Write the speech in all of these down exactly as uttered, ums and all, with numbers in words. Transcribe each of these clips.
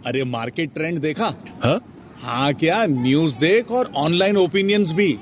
अरे market trend देखा? हाँ हाँ क्या, न्यूज देख और ऑनलाइन ओपिनियंस भी।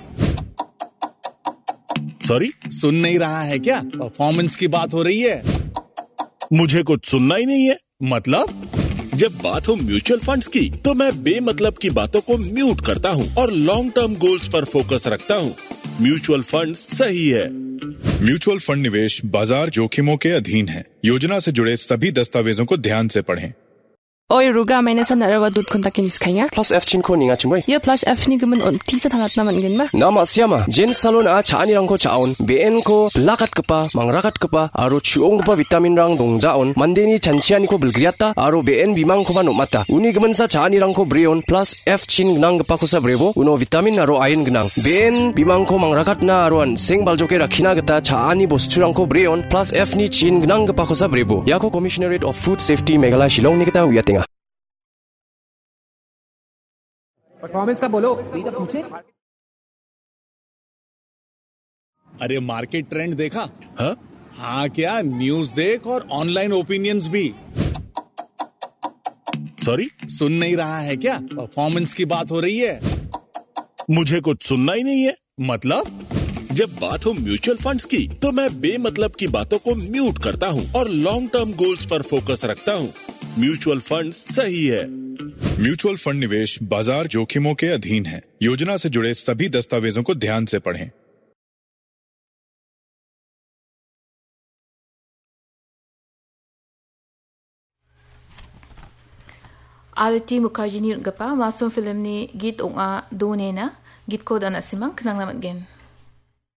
सॉरी, सुन नहीं रहा है क्या? परफॉर्मेंस की बात हो रही है। मुझे कुछ सुनना ही नहीं है। मतलब? जब बात हो म्यूचुअल फंड्स की तो मैं बेमतलब की बातों को म्यूट करता हूँ और लॉन्ग टर्म गोल्स पर फोकस रखता हूँ। म्यूचुअल फंड्स सही है। म्यूचुअल फंड निवेश बाजार जोखिमों के अधीन है। योजना से जुड़े सभी दस्तावेजों को ध्यान से पढ़ें। Oi ruga maina san narawa dut kontakin iskanya plus F chin ko ninga chimoi ye plus F ni gumen on tisa thangat naman gen ma nama siama jen salon a chani rang ko chaon bn ko lakat kapa mangrakat kapa aro chuong pa vitamin rang dongjaon mandeni chanchiani ko bulgriata aro bn bimang ko mano mata uni gumen sa chani rang ko brion plus F chin gnang pa ko sa brebo uno vitamin aro iron gnang bn bimang ko mangrakat na aro an seng baljoke rakhina gata chani bostu rang ko brion plus F ni chin gnang pa ko sa brebo yako commissionerate of food safety meghalaya shillong ni kita uyating performance का बोलो। अरे market trend देखा? हाँ हाँ क्या, news देख और online opinions भी। सॉरी, सुन नहीं रहा है क्या? परफॉर्मेंस की बात हो रही है। मुझे कुछ सुनना ही नहीं है। मतलब? जब बात हो म्यूचुअल फंड्स की तो मैं बेमतलब की बातों को म्यूट करता हूँ और लॉन्ग टर्म गोल्स पर फोकस रखता हूँ। म्यूचुअल फंड्स सही है। म्यूचुअल फंड निवेश बाजार जोखिमों के अधीन है। योजना से जुड़े सभी दस्तावेजों को ध्यान से पढ़ें। Arati Mukherjee ni gapa masum film ni git onga do nena git ko dana simang knang namat gen.